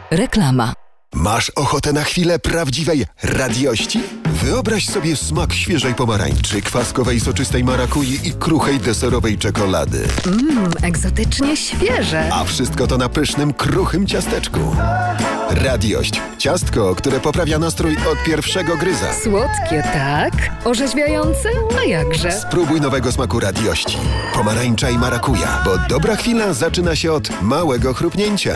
Reklama. Masz ochotę na chwilę prawdziwej radiości? Wyobraź sobie smak świeżej pomarańczy, kwaskowej soczystej marakui i kruchej deserowej czekolady. Egzotycznie świeże. A wszystko to na pysznym, kruchym ciasteczku. Radiość. Ciastko, które poprawia nastrój od pierwszego gryza. Słodkie, tak? Orzeźwiające? A jakże? Spróbuj nowego smaku radiości. Pomarańcza i marakuja, bo dobra chwila zaczyna się od małego chrupnięcia.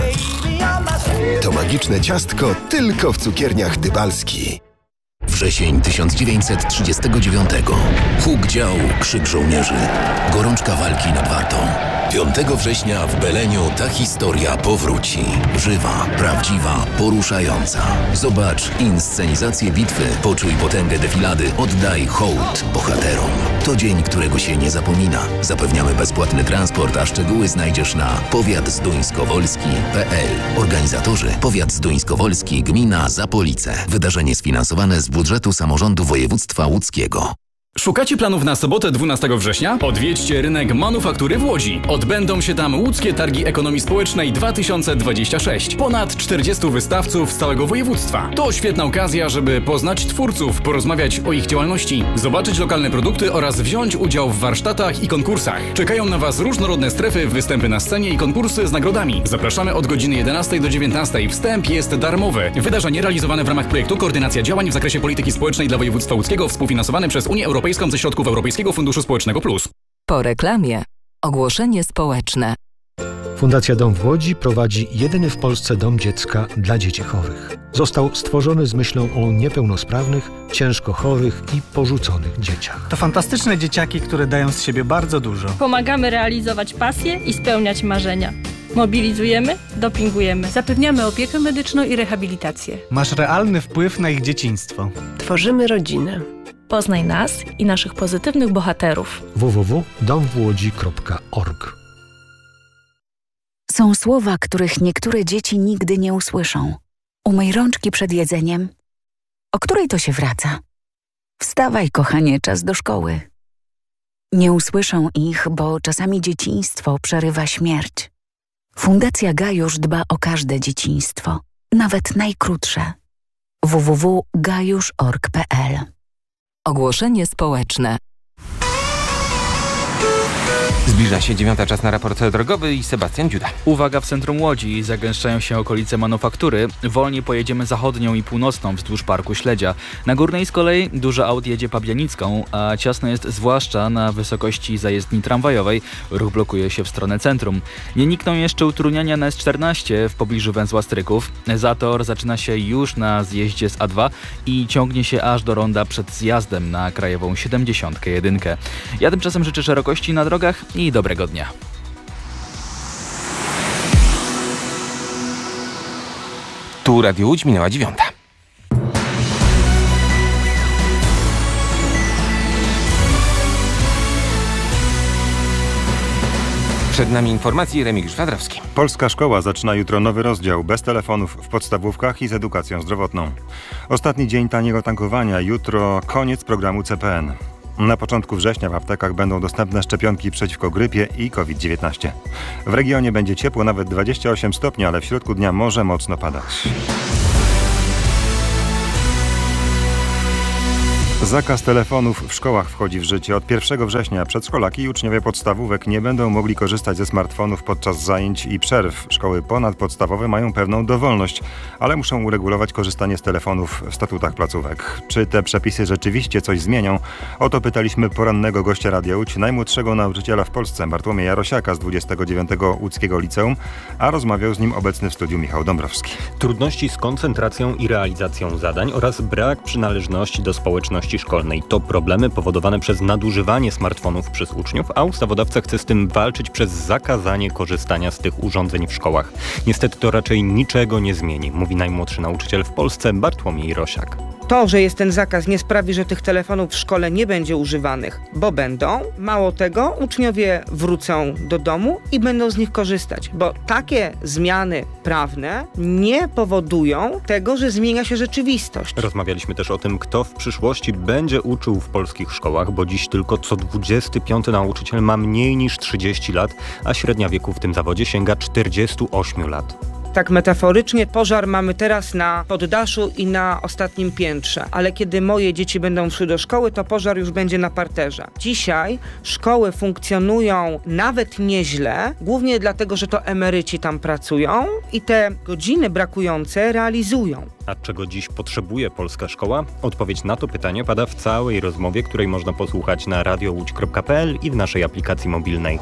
To magiczne ciastko tylko w cukierniach Dybalski. Wrzesień 1939. Huk dział, krzyk żołnierzy. Gorączka walki nad Wartą. 5 września w Beleniu ta historia powróci. Żywa, prawdziwa, poruszająca. Zobacz inscenizację bitwy, poczuj potęgę defilady, oddaj hołd bohaterom. To dzień, którego się nie zapomina. Zapewniamy bezpłatny transport, a szczegóły znajdziesz na powiatzduńskowolski.pl. Organizatorzy: Powiat Zduńskowolski, gmina Zapolice. Wydarzenie sfinansowane z budżetu samorządu województwa łódzkiego. Szukacie planów na sobotę 12 września? Odwiedźcie rynek manufaktury w Łodzi. Odbędą się tam łódzkie targi ekonomii społecznej 2026. Ponad 40 wystawców z całego województwa. To świetna okazja, żeby poznać twórców, porozmawiać o ich działalności, zobaczyć lokalne produkty oraz wziąć udział w warsztatach i konkursach. Czekają na Was różnorodne strefy, występy na scenie i konkursy z nagrodami. Zapraszamy od godziny 11 do 19. Wstęp jest darmowy. Wydarzenie realizowane w ramach projektu Koordynacja działań w zakresie polityki społecznej dla województwa łódzkiego, współfinansowane przez Unię Europejską ze środków Europejskiego Funduszu Społecznego Plus. Po reklamie ogłoszenie społeczne. Fundacja Dom w Łodzi prowadzi jedyny w Polsce dom dziecka dla dzieci chorych. Został stworzony z myślą o niepełnosprawnych, ciężko chorych i porzuconych dzieciach. To fantastyczne dzieciaki, które dają z siebie bardzo dużo. Pomagamy realizować pasje i spełniać marzenia. Mobilizujemy, dopingujemy. Zapewniamy opiekę medyczną i rehabilitację. Masz realny wpływ na ich dzieciństwo. Tworzymy rodzinę. Poznaj nas i naszych pozytywnych bohaterów. www.domwłodzi.org. Są słowa, których niektóre dzieci nigdy nie usłyszą. Umyj rączki przed jedzeniem. O której to się wraca? Wstawaj, kochanie, czas do szkoły. Nie usłyszą ich, bo czasami dzieciństwo przerywa śmierć. Fundacja Gajusz dba o każde dzieciństwo, nawet najkrótsze. www.gajusz.org.pl. Ogłoszenie społeczne. Zbliża się 9, czas na raport drogowy i Sebastian Dziuda. Uwaga, w centrum Łodzi zagęszczają się okolice manufaktury. Wolniej pojedziemy zachodnią i północną wzdłuż Parku Śledzia. Na górnej z kolei duży aut jedzie Pabianicką, a ciasno jest zwłaszcza na wysokości zajezdni tramwajowej. Ruch blokuje się w stronę centrum. Nie nikną jeszcze utrudnienia na S14 w pobliżu węzła Stryków. Zator zaczyna się już na zjeździe z A2 i ciągnie się aż do ronda przed zjazdem na krajową 71. Ja tymczasem życzę szerokości na drogach i dobrego dnia. Tu Radio Łódź, minęła 9. Przed nami informacje, Remigiusz Wadrawski. Polska szkoła zaczyna jutro nowy rozdział bez telefonów w podstawówkach i z edukacją zdrowotną. Ostatni dzień taniego tankowania, jutro koniec programu CPN. Na początku września w aptekach będą dostępne szczepionki przeciwko grypie i COVID-19. W regionie będzie ciepło, nawet 28 stopni, ale w środku dnia może mocno padać. Zakaz telefonów w szkołach wchodzi w życie. Od 1 września przedszkolaki i uczniowie podstawówek nie będą mogli korzystać ze smartfonów podczas zajęć i przerw. Szkoły ponadpodstawowe mają pewną dowolność, ale muszą uregulować korzystanie z telefonów w statutach placówek. Czy te przepisy rzeczywiście coś zmienią? O to pytaliśmy porannego gościa Radia Łódź, najmłodszego nauczyciela w Polsce, Bartłomieja Rosiaka z 29. Łódzkiego Liceum, a rozmawiał z nim obecny w studiu Michał Dąbrowski. Trudności z koncentracją i realizacją zadań oraz brak przynależności do społeczności szkolnej to problemy powodowane przez nadużywanie smartfonów przez uczniów, a ustawodawca chce z tym walczyć przez zakazanie korzystania z tych urządzeń w szkołach. Niestety to raczej niczego nie zmieni, mówi najmłodszy nauczyciel w Polsce Bartłomiej Rosiak. To, że jest ten zakaz, nie sprawi, że tych telefonów w szkole nie będzie używanych, bo będą. Mało tego, uczniowie wrócą do domu i będą z nich korzystać, bo takie zmiany prawne nie powodują tego, że zmienia się rzeczywistość. Rozmawialiśmy też o tym, kto w przyszłości będzie uczył w polskich szkołach, bo dziś tylko co 25 nauczyciel ma mniej niż 30 lat, a średnia wieku w tym zawodzie sięga 48 lat. Tak metaforycznie, pożar mamy teraz na poddaszu i na ostatnim piętrze, ale kiedy moje dzieci będą szły do szkoły, to pożar już będzie na parterze. Dzisiaj szkoły funkcjonują nawet nieźle, głównie dlatego, że to emeryci tam pracują i te godziny brakujące realizują. A czego dziś potrzebuje polska szkoła? Odpowiedź na to pytanie pada w całej rozmowie, której można posłuchać na radiołódź.pl i w naszej aplikacji mobilnej.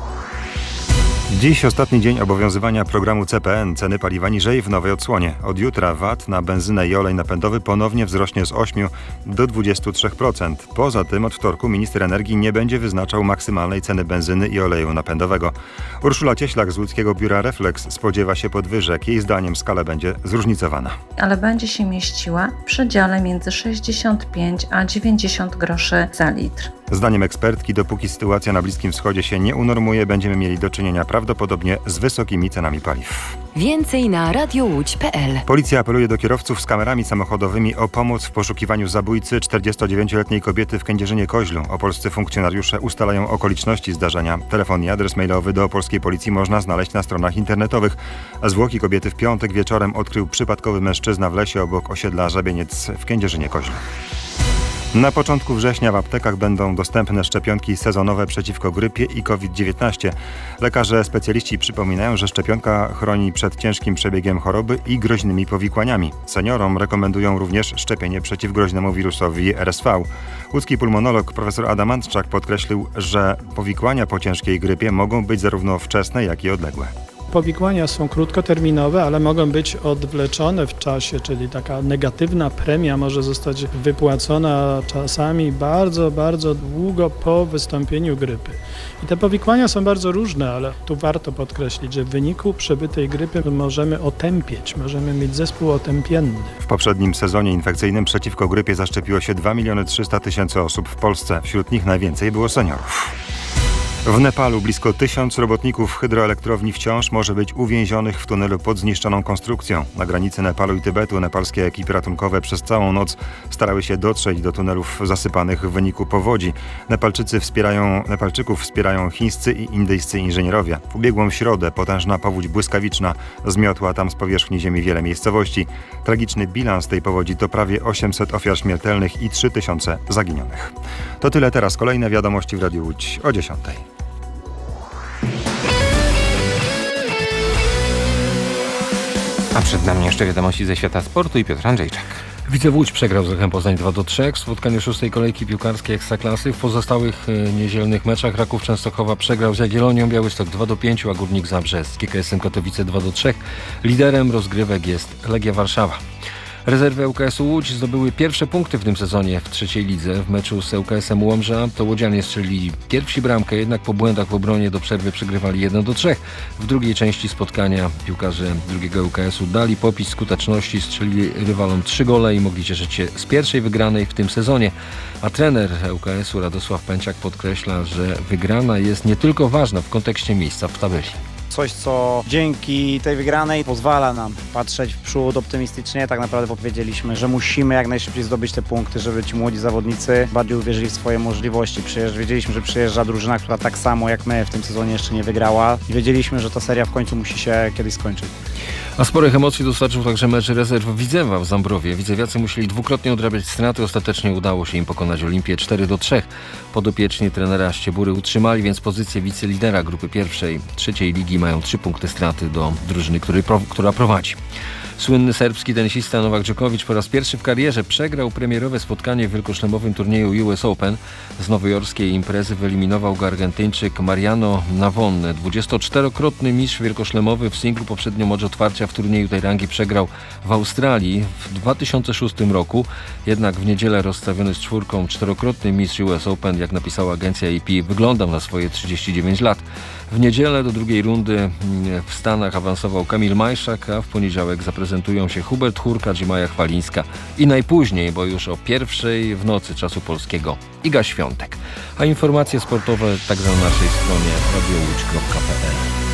Dziś ostatni dzień obowiązywania programu CPN. Ceny paliwa niżej w nowej odsłonie. Od jutra VAT na benzynę i olej napędowy ponownie wzrośnie z 8 do 23%. Poza tym od wtorku minister energii nie będzie wyznaczał maksymalnej ceny benzyny i oleju napędowego. Urszula Cieślak z łódzkiego biura Reflex spodziewa się podwyżek. Jej zdaniem skala będzie zróżnicowana. Ale będzie się mieściła w przedziale między 65 a 90 groszy za litr. Zdaniem ekspertki, dopóki sytuacja na Bliskim Wschodzie się nie unormuje, będziemy mieli do czynienia prawdopodobnie z wysokimi cenami paliw. Więcej na radiołódź.pl. Policja apeluje do kierowców z kamerami samochodowymi o pomoc w poszukiwaniu zabójcy 49-letniej kobiety w Kędzierzynie-Koźlu. Opolscy funkcjonariusze ustalają okoliczności zdarzenia. Telefon i adres mailowy do opolskiej policji można znaleźć na stronach internetowych. Zwłoki kobiety w piątek wieczorem odkrył przypadkowy mężczyzna w lesie obok osiedla Żabieniec w Kędzierzynie-Koźlu. Na początku września w aptekach będą dostępne szczepionki sezonowe przeciwko grypie i COVID-19. Lekarze specjaliści przypominają, że szczepionka chroni przed ciężkim przebiegiem choroby i groźnymi powikłaniami. Seniorom rekomendują również szczepienie przeciw groźnemu wirusowi RSV. Łódzki pulmonolog profesor Adam Antczak podkreślił, że powikłania po ciężkiej grypie mogą być zarówno wczesne, jak i odległe. Powikłania są krótkoterminowe, ale mogą być odwleczone w czasie, czyli taka negatywna premia może zostać wypłacona czasami bardzo, bardzo długo po wystąpieniu grypy. I te powikłania są bardzo różne, ale tu warto podkreślić, że w wyniku przebytej grypy możemy otępieć, możemy mieć zespół otępienny. W poprzednim sezonie infekcyjnym przeciwko grypie zaszczepiło się 2 300 000 osób w Polsce. Wśród nich najwięcej było seniorów. W Nepalu blisko 1000 robotników hydroelektrowni wciąż może być uwięzionych w tunelu pod zniszczoną konstrukcją. Na granicy Nepalu i Tybetu nepalskie ekipy ratunkowe przez całą noc starały się dotrzeć do tunelów zasypanych w wyniku powodzi. Nepalczyków wspierają chińscy i indyjscy inżynierowie. W ubiegłą środę potężna powódź błyskawiczna zmiotła tam z powierzchni ziemi wiele miejscowości. Tragiczny bilans tej powodzi to prawie 800 ofiar śmiertelnych i 3000 zaginionych. To tyle teraz. Kolejne wiadomości w Radiu Łódź o 10:00. A przed nami jeszcze wiadomości ze świata sportu i Piotr Andrzejczak. Widzew Łódź przegrał z Lechem Poznań 2-3 w spotkaniu 6. kolejki piłkarskiej Ekstraklasy. W pozostałych niedzielnych meczach Raków Częstochowa przegrał z Jagiellonią, Białystok 2-5, a Górnik Zabrze z GKS-em Katowice 2-3. Liderem rozgrywek jest Legia Warszawa. Rezerwy ŁKS-u Łódź zdobyły pierwsze punkty w tym sezonie w trzeciej lidze. W meczu z ŁKS-em Łomża to łodzianie strzelili pierwsi bramkę, jednak po błędach w obronie do przerwy przegrywali 1-3. W drugiej części spotkania piłkarze drugiego ŁKS-u dali popis skuteczności, strzelili rywalom 3 gole i mogli cieszyć się z pierwszej wygranej w tym sezonie. A trener ŁKS-u Radosław Pęciak podkreśla, że wygrana jest nie tylko ważna w kontekście miejsca w tabeli. Coś, co dzięki tej wygranej pozwala nam patrzeć w przód optymistycznie. Tak naprawdę powiedzieliśmy, że musimy jak najszybciej zdobyć te punkty, żeby ci młodzi zawodnicy bardziej uwierzyli w swoje możliwości. Wiedzieliśmy, że przyjeżdża drużyna, która tak samo jak my w tym sezonie jeszcze nie wygrała i wiedzieliśmy, że ta seria w końcu musi się kiedyś skończyć. A sporych emocji dostarczył także mecz rezerw Widzewa w Zambrowie. Widzewiacy musieli dwukrotnie odrabiać straty. Ostatecznie udało się im pokonać Olimpię 4-3. Podopieczni trenera Ściebury utrzymali więc pozycję wicelidera grupy pierwszej. Trzeciej ligi mają 3 punkty straty do drużyny, która prowadzi. Słynny serbski tenisista Nowak Dżokowicz po raz pierwszy w karierze przegrał premierowe spotkanie w wielkoszlemowym turnieju US Open. Z nowojorskiej imprezy wyeliminował go Argentyńczyk Mariano Navon. 24-krotny mistrz wielkoszlemowy w singlu poprzednio mecz otwarcia w turnieju tej rangi przegrał w Australii w 2006 roku. Jednak w niedzielę rozstawiony z czwórką 4-krotny mistrz US Open, jak napisała agencja AP, wyglądał na swoje 39 lat. W niedzielę do drugiej rundy w Stanach awansował Kamil Majszak, a w poniedziałek zaprezentują się Hubert Hurkacz i Maja Chwalińska. I najpóźniej, bo już o 1:00 w nocy czasu polskiego, Iga Świątek. A informacje sportowe także na naszej stronie radiołódź.pl.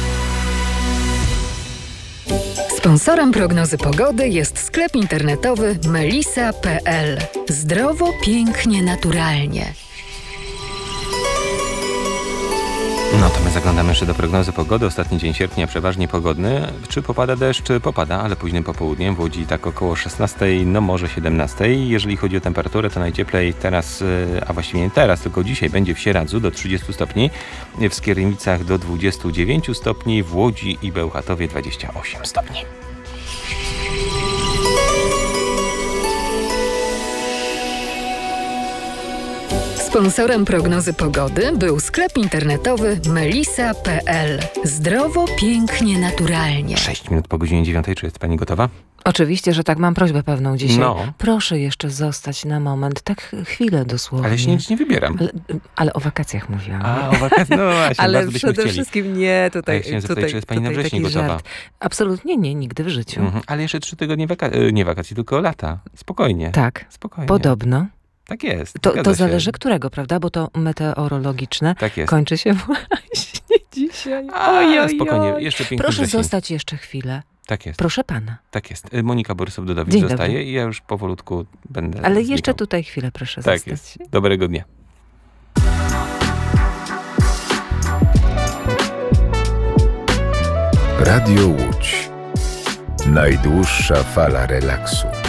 Sponsorem prognozy pogody jest sklep internetowy melisa.pl. Zdrowo, pięknie, naturalnie. No to my zaglądamy jeszcze do prognozy pogody. Ostatni dzień sierpnia przeważnie pogodny. Czy popada deszcz? Popada, ale późnym popołudniem. W Łodzi tak około 16, no może 17. Jeżeli chodzi o temperaturę, to najcieplej teraz, a właściwie nie teraz, tylko dzisiaj będzie w Sieradzu do 30 stopni, w Skierniewicach do 29 stopni, w Łodzi i Bełchatowie 28 stopni. Sponsorem prognozy pogody był sklep internetowy melisa.pl. Zdrowo, pięknie, naturalnie. 6 minut po godzinie 9. Czy jest pani gotowa? Oczywiście, że tak. Mam prośbę pewną dzisiaj. No. Proszę jeszcze zostać na moment, tak chwilę dosłownie. Ale się nic nie wybieram. Ale o wakacjach mówiłam. A, o wakacjach? No właśnie, ale bardzo byśmy przede chcieli. wszystkim nie tutaj. Ja chciałem zapytać, czy jest pani na wrześniu taki gotowa? Żart. Absolutnie nie, nigdy w życiu. Ale jeszcze 3 tygodnie nie wakacji, tylko lata. Spokojnie. Tak, spokojnie. Podobno. Tak jest. To zależy którego, prawda? Bo to meteorologiczne tak jest. Kończy się właśnie dzisiaj. Spokojnie, jeszcze piękny Proszę wrzesień. zostać jeszcze chwilę. Tak jest. Proszę pana. Tak jest. Monika Borysów-Dodowicz Dzień zostaje dobry. i ja już powolutku będę Ale znikał. jeszcze tutaj chwilę proszę tak zostać. Jest. Dobrego dnia. Radio Łódź. Najdłuższa fala relaksu.